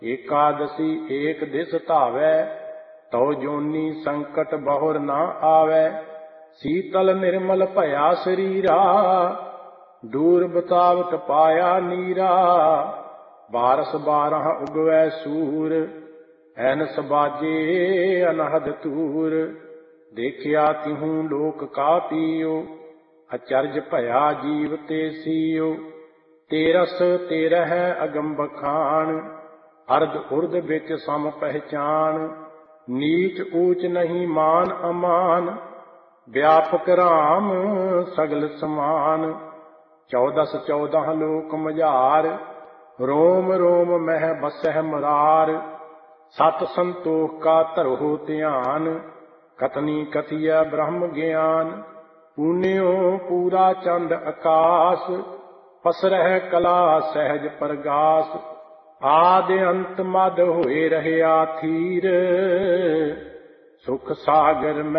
एकादशी एक दिस धावै, तौ जोनी संकट बहुर न आवै। शीतल निर्मल भया शरीरा, दूर बतावट पाया नीरा। बारस बारह उगवै सूर, ਐਨਸ ਬਾਜੇ ਅਨਹਦ ਤੂਰ। ਦੇਖਿਆ ਤਿਹੂ ਲੋਕ ਕਾ ਪੀਓ, ਅਚਰਜ ਭਇਆ ਜੀਵ ਤੇ ਸੀਓ। ਤੇਰਸ ਤੇਰਹਿ ਅਗਮ ਬਖਾਣ, ਅਰਧ ਉਰਧ ਵਿੱਚ ਸਮ ਪਹਿਚਾਨ। ਨੀਚ ਊਚ ਨਹੀਂ ਮਾਨ ਅਮਾਨ, ਵਿਆਪਕ ਰਾਮ ਸਗਲ ਸਮਾਨ। 14 14 ਲੋਕ ਮਝਾਰ, ਰੋਮ ਰੋਮ ਮਹਿ ਬਸਹਿ ਮੁਰਾਰ। ਸਤ ਸੰਤੋਖ ਕਾ ਧਰੋ ਧਿਆਨ, ਕਤਨੀ ਕਥੀਐ ਬ੍ਰਹਮ ਗਿਆਨ। ਪੂਨਿਓ ਪੂਰਾ ਚੰਦ ਆਕਾਸ, ਪਸਰਹਿ ਕਲਾ ਸਹਿਜ ਪ੍ਰਗਾਸ। ਆਦਿ ਅੰਤ ਮਦ ਹੋਏ ਰਹਿਆ ਥੀਰ, ਸੁਖ ਸਾਗਰ